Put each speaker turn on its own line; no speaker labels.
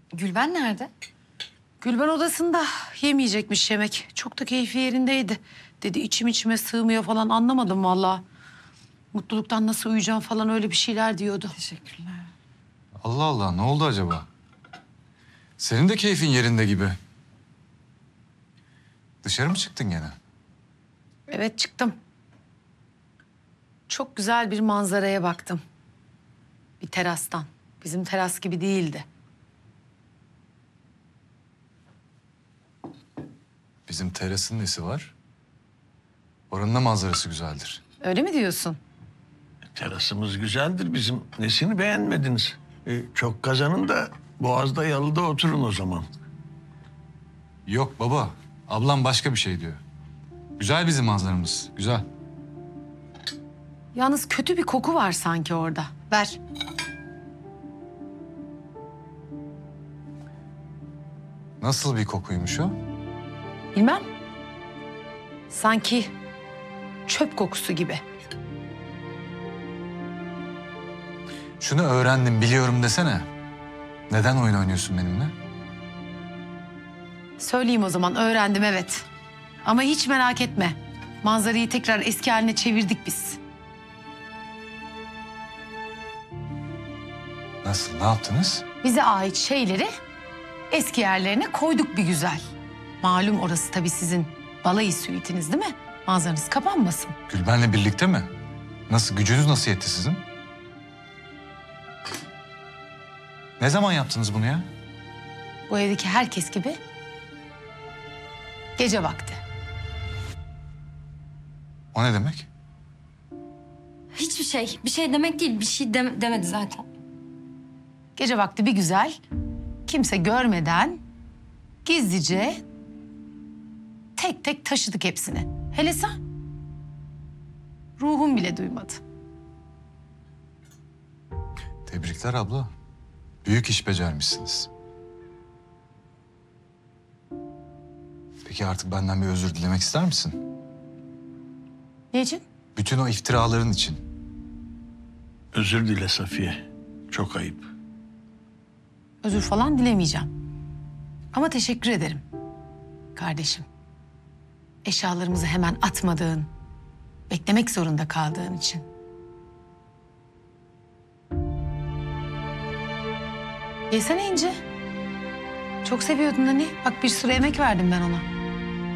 Gülben nerede?
Gülben odasında yemeyecekmiş yemek. Çok da keyfi yerindeydi. Dedi içim içime sığmıyor falan, anlamadım vallahi. Mutluluktan nasıl uyuyacağım falan öyle bir şeyler diyordu.
Teşekkürler.
Allah Allah, ne oldu acaba? Senin de keyfin yerinde gibi. Dışarı mı çıktın gene?
Evet, çıktım. Çok güzel bir manzaraya baktım. Bir terastan. Bizim teras gibi değildi.
Bizim terasın nesi var? Oranın da manzarası güzeldir.
Öyle mi diyorsun?
Terasımız güzeldir bizim. Nesini beğenmediniz? Çok kazanın da Boğaz'da yalıda oturun o zaman.
Yok baba, ablam başka bir şey diyor. Güzel bizim manzaramız, güzel.
Yalnız kötü bir koku var sanki orada. Ver.
Nasıl bir kokuymuş o?
Bilmem. Sanki çöp kokusu gibi.
Şunu öğrendim, biliyorum desene. Neden oyun oynuyorsun benimle?
Söyleyeyim o zaman, öğrendim evet. Ama hiç merak etme. Manzarayı tekrar eski haline çevirdik biz.
Nasıl, ne yaptınız?
Bize ait şeyleri eski yerlerine koyduk bir güzel. Malum orası tabii sizin balayı süitiniz değil mi? Manzaranız kapanmasın.
Gülben'le birlikte mi? Nasıl, gücünüz nasıl yetti sizin? Ne zaman yaptınız bunu ya?
Bu evdeki herkes gibi gece vakti.
O ne demek?
Hiçbir şey. Bir şey demek değil. Bir şey demedi zaten.
Gece vakti bir güzel, kimse görmeden gizlice tek tek taşıdık hepsini. Hele sen. Ruhum bile duymadı.
Tebrikler abla. Büyük iş becermişsiniz. Peki artık benden bir özür dilemek ister misin?
Ne için?
Bütün o iftiraların için.
Özür dile Safiye. Çok ayıp.
Özür falan dilemeyeceğim. Ama teşekkür ederim. Kardeşim. Eşyalarımızı hemen atmadığın, beklemek zorunda kaldığın için. Yesene İnci. Çok seviyordun hani. Bak bir sürü emek verdim ben ona.